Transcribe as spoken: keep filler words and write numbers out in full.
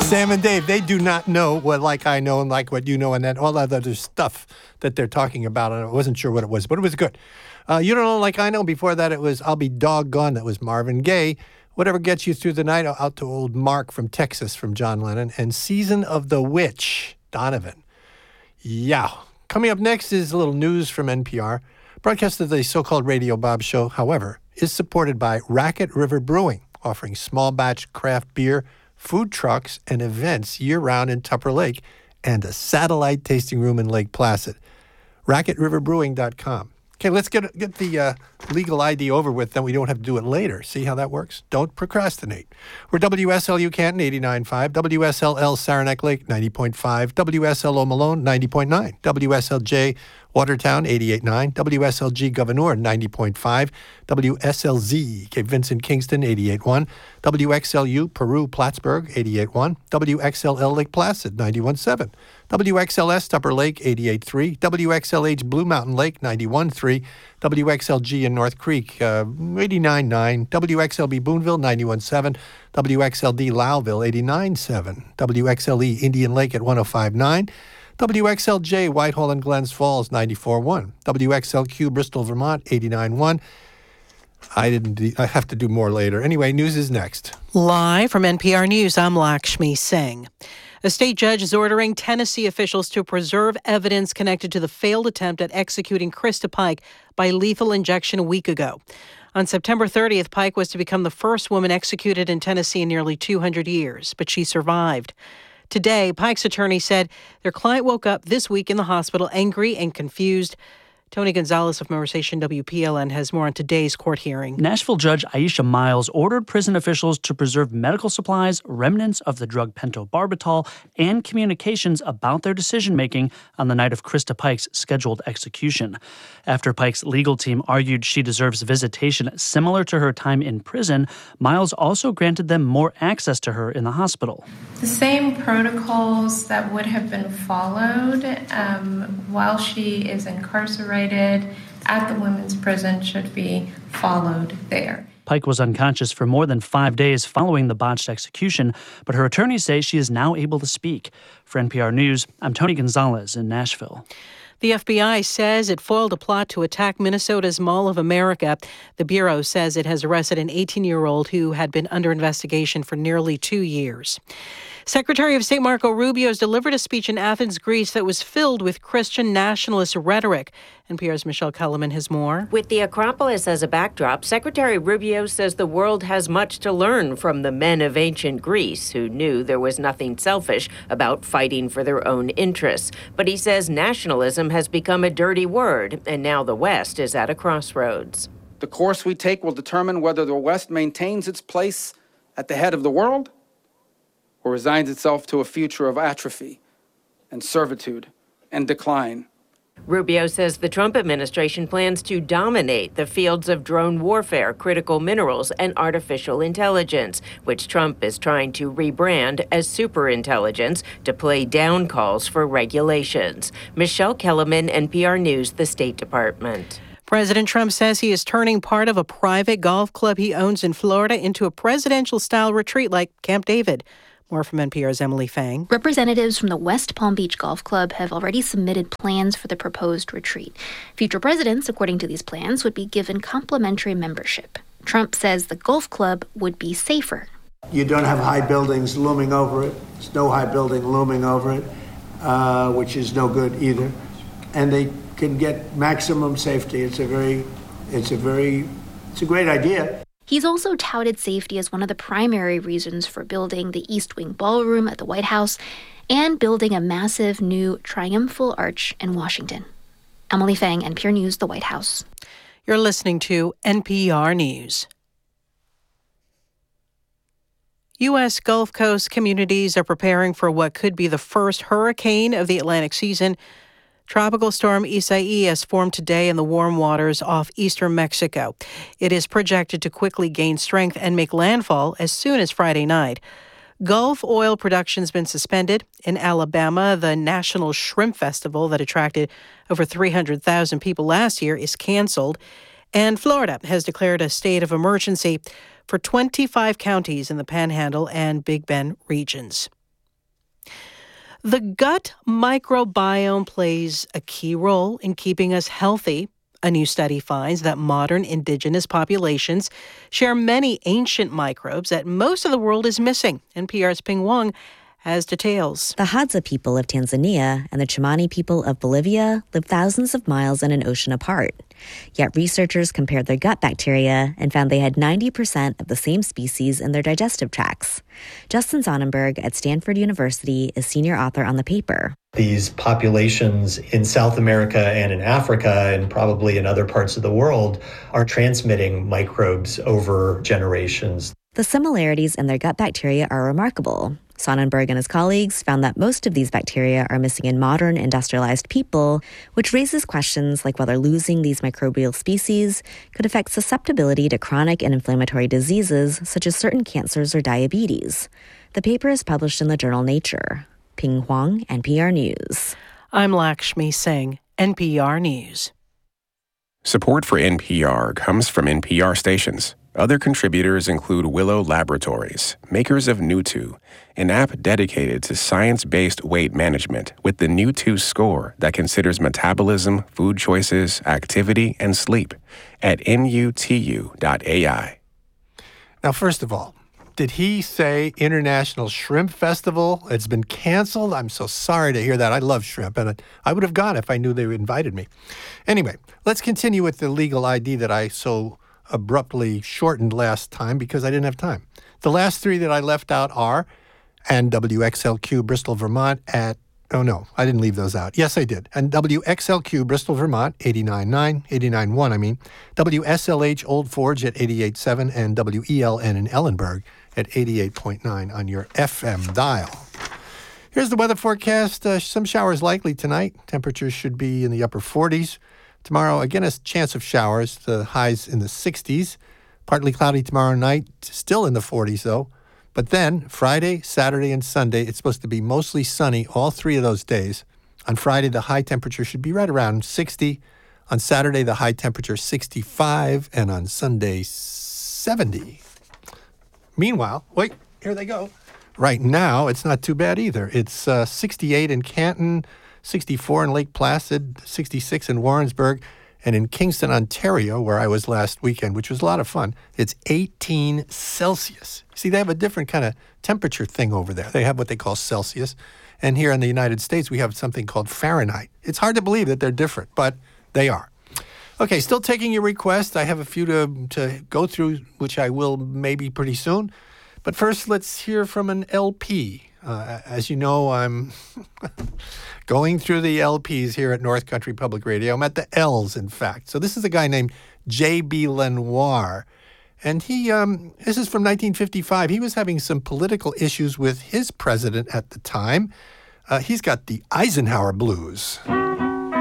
Sam and Dave, they do not know what Like I Know and Like What You Know and that all that other stuff that they're talking about. And I wasn't sure what it was, but it was good. Uh, you Don't Know Like I Know. Before that, it was I'll Be Doggone. That was Marvin Gaye. Whatever Gets You Through the Night, out to Old Mark from Texas from John Lennon. And Season of the Witch, Donovan. Yeah. Coming up next is a little news from N P R. Broadcast of the so-called Radio Bob Show, however, is supported by Racket River Brewing, offering small batch craft beer, food trucks, and events year-round in Tupper Lake, and a satellite tasting room in Lake Placid. racket river brewing dot com. Okay, let's get get the uh, legal I D over with, then we don't have to do it later. See how that works? Don't procrastinate. We're W S L U Canton eighty-nine point five, W S L L Saranac Lake ninety point five, W S L O Malone ninety point nine, W S L J Watertown eighty-eight point nine, W S L G Gouverneur ninety point five, W S L Z Cape Vincent Kingston eighty-eight point one, W X L U Peru Plattsburgh eighty-eight point one, W X L L Lake Placid ninety-one point seven, W X L S Tupper Lake eighty-eight point three, W X L H Blue Mountain Lake ninety-one point three, W X L G in North Creek uh, eighty-nine point nine, W X L B Boonville ninety-one point seven, W X L D Lowville eighty-nine point seven, W X L E Indian Lake at one oh five point nine, W X L J Whitehall and Glens Falls ninety-four point one, W X L Q Bristol Vermont eighty-nine point one. I didn't. De- I have to do more later. Anyway, news is next. Live from N P R News, I'm Lakshmi Singh. A state judge is ordering Tennessee officials to preserve evidence connected to the failed attempt at executing Krista Pike by lethal injection a week ago. On September thirtieth, Pike was to become the first woman executed in Tennessee in nearly two hundred years, but she survived. Today, Pike's attorney said their client woke up this week in the hospital angry and confused. Tony Gonzalez of Member Station W P L N has more on today's court hearing. Nashville Judge Aisha Miles ordered prison officials to preserve medical supplies, remnants of the drug pentobarbital, and communications about their decision-making on the night of Krista Pike's scheduled execution. After Pike's legal team argued she deserves visitation similar to her time in prison, Miles also granted them more access to her in the hospital. The same protocols that would have been followed um, while she is incarcerated at the women's prison should be followed there. Pike was unconscious for more than five days following the botched execution, but her attorneys say she is now able to speak. For N P R News, I'm Tony Gonzalez in Nashville. The F B I says it foiled a plot to attack Minnesota's Mall of America. The Bureau says it has arrested an eighteen-year-old who had been under investigation for nearly two years. Secretary of State Marco Rubio has delivered a speech in Athens, Greece that was filled with Christian nationalist rhetoric. N P R's Michelle Kellerman has more. With the Acropolis as a backdrop, Secretary Rubio says the world has much to learn from the men of ancient Greece who knew there was nothing selfish about fighting for their own interests. But he says nationalism has become a dirty word, and now the West is at a crossroads. The course we take will determine whether the West maintains its place at the head of the world or resigns itself to a future of atrophy and servitude and decline. Rubio says the Trump administration plans to dominate the fields of drone warfare, critical minerals, and artificial intelligence, which Trump is trying to rebrand as superintelligence to play down calls for regulations. Michelle Kellerman, N P R News, the State Department. President Trump says he is turning part of a private golf club he owns in Florida into a presidential-style retreat like Camp David. More from N P R's Emily Fang. Representatives from the West Palm Beach Golf Club have already submitted plans for the proposed retreat. Future presidents, according to these plans, would be given complimentary membership. Trump says the golf club would be safer. You don't have high buildings looming over it. There's no high building looming over it, uh, which is no good either. And they can get maximum safety. It's a very, it's a very, it's a great idea. He's also touted safety as one of the primary reasons for building the East Wing Ballroom at the White House and building a massive new triumphal arch in Washington. Emily Fang, N P R News, the White House. You're listening to N P R News. U S Gulf Coast communities are preparing for what could be the first hurricane of the Atlantic season. Tropical storm Isai has formed today in the warm waters off eastern Mexico. It is projected to quickly gain strength and make landfall as soon as Friday night. Gulf oil production has been suspended. In Alabama, the National Shrimp Festival that attracted over three hundred thousand people last year is canceled. And Florida has declared a state of emergency for twenty-five counties in the Panhandle and Big Bend regions. The gut microbiome plays a key role in keeping us healthy. A new study finds that modern indigenous populations share many ancient microbes that most of the world is missing. N P R's Ping Wong has details. The Hadza people of Tanzania and the Chimani people of Bolivia live thousands of miles and an ocean apart. Yet researchers compared their gut bacteria and found they had ninety percent of the same species in their digestive tracts. Justin Sonnenberg at Stanford University is senior author on the paper. These populations in South America and in Africa and probably in other parts of the world are transmitting microbes over generations. The similarities in their gut bacteria are remarkable. Sonnenberg and his colleagues found that most of these bacteria are missing in modern industrialized people, which raises questions like whether losing these microbial species could affect susceptibility to chronic and inflammatory diseases such as certain cancers or diabetes. The paper is published in the journal Nature. Ping Huang, N P R News. I'm Lakshmi Singh, N P R News. Support for N P R comes from N P R stations. Other contributors include Willow Laboratories, makers of Nutu, an app dedicated to science-based weight management with the Nutu score that considers metabolism, food choices, activity, and sleep at N U T U dot A I. Now, first of all, did he say International Shrimp Festival? It's been canceled? I'm so sorry to hear that. I love shrimp, and I would have gone if I knew they invited me. Anyway, let's continue with the legal I D that I so abruptly shortened last time because I didn't have time. The last three that I left out are and W X L Q Bristol, Vermont at, oh no, I didn't leave those out. Yes, I did. And W X L Q Bristol, Vermont, eighty-nine point nine, eighty-nine point one, I mean. W S L H Old Forge at eighty-eight point seven and W E L N in Ellenburg at eighty-eight point nine on your F M dial. Here's the weather forecast. Uh, some showers likely tonight. Temperatures should be in the upper forties. Tomorrow, again, a chance of showers. The highs in the sixties. Partly cloudy tomorrow night. Still in the forties, though. But then, Friday, Saturday, and Sunday, it's supposed to be mostly sunny all three of those days. On Friday, the high temperature should be right around sixty. On Saturday, the high temperature sixty-five. And on Sunday, seventy. Meanwhile, wait, here they go. Right now, it's not too bad either. It's uh, sixty-eight in Canton, sixty-four in Lake Placid, sixty-six in Warrensburg, and in Kingston, Ontario, where I was last weekend, which was a lot of fun, it's eighteen Celsius. See, they have a different kind of temperature thing over there. They have what they call Celsius. And here in the United States, we have something called Fahrenheit. It's hard to believe that they're different, but they are. Okay, still taking your requests. I have a few to, to go through, which I will maybe pretty soon. But first, let's hear from an L P. Uh, as you know, I'm going through the L Ps here at North Country Public Radio. I'm at the L's, in fact. So this is a guy named J B Lenoir. And he, um, this is from nineteen fifty-five. He was having some political issues with his president at the time. Uh, he's got the Eisenhower blues.